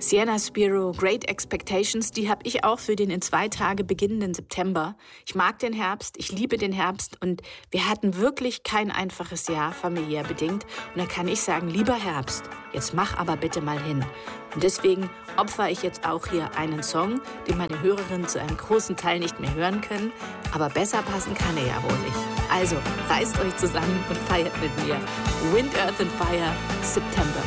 Sienna Spiro, Great Expectations, die habe ich auch für den in 2 Tage beginnenden September. Ich mag den Herbst, ich liebe den Herbst und wir hatten wirklich kein einfaches Jahr, familiär bedingt. Und da kann ich sagen, lieber Herbst, jetzt mach aber bitte mal hin. Und deswegen opfere ich jetzt auch hier einen Song, den meine Hörerinnen zu einem großen Teil nicht mehr hören können. Aber besser passen kann er ja wohl nicht. Also reißt euch zusammen und feiert mit mir. Wind, Earth and Fire, September.